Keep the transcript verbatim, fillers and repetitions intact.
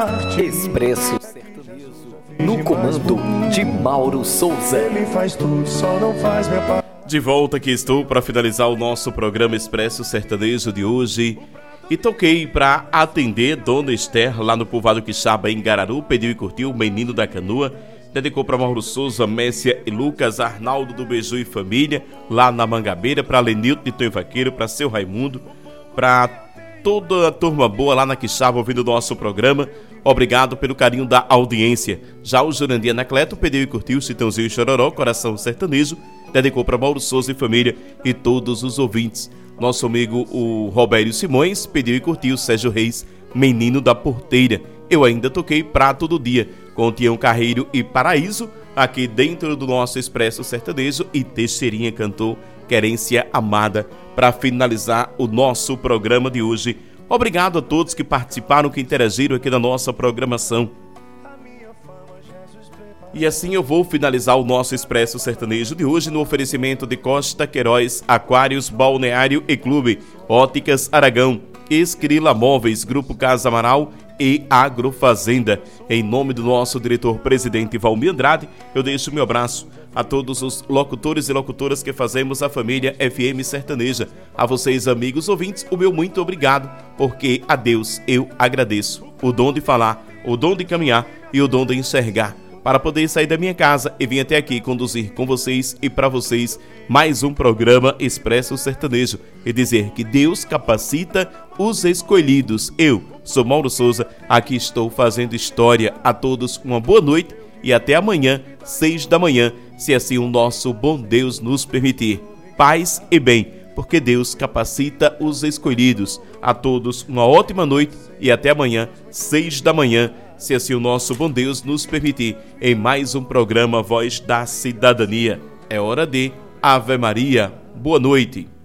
parte. Expresso Sertanejo, no comando de Mauro Souza. Ele faz tudo, só não faz minha parte. De volta aqui estou para finalizar o nosso programa Expresso Sertanejo de hoje. E toquei para atender Dona Esther lá no Povoado Quixaba, em Gararu. Pediu e curtiu o Menino da Canoa. Dedicou para Mauro Souza, Messia e Lucas, Arnaldo do Beiju e família, lá na Mangabeira. Para Lenilton de Tonho Vaqueiro, para seu Raimundo, para toda a turma boa lá na Quixaba ouvindo o nosso programa. Obrigado pelo carinho da audiência. Já o Jurandir Anacleto pediu e curtiu Chitãozinho e Chororó, Coração Sertanejo. Dedicou para Mauro Souza e família e todos os ouvintes. Nosso amigo o Robério Simões pediu e curtiu Sérgio Reis, Menino da Porteira. Eu ainda toquei Prato do Dia, com Tião Carreiro e Paraíso, aqui dentro do nosso Expresso Sertanejo, e Teixeirinha cantou Querência Amada, para finalizar o nosso programa de hoje. Obrigado a todos que participaram, que interagiram aqui na nossa programação. E assim eu vou finalizar o nosso Expresso Sertanejo de hoje no oferecimento de Costa Queiroz, Aquários, Balneário e Clube, Óticas Aragão, Escrila Móveis, Grupo Casa Amaral e Agrofazenda. Em nome do nosso diretor-presidente Valmir Andrade, eu deixo meu abraço a todos os locutores e locutoras que fazemos a família F M Sertaneja. A vocês, amigos ouvintes, o meu muito obrigado, porque a Deus eu agradeço o dom de falar, o dom de caminhar e o dom de enxergar, para poder sair da minha casa e vir até aqui conduzir com vocês e para vocês mais um programa Expresso Sertanejo e dizer que Deus capacita os escolhidos. Eu sou Mauro Souza, aqui estou fazendo história. A todos uma boa noite e até amanhã, seis da manhã, se assim o nosso bom Deus nos permitir. Paz e bem, porque Deus capacita os escolhidos. A todos uma ótima noite e até amanhã, seis da manhã, se assim o nosso bom Deus nos permitir, em mais um programa Voz da Cidadania. É hora de Ave Maria. Boa noite.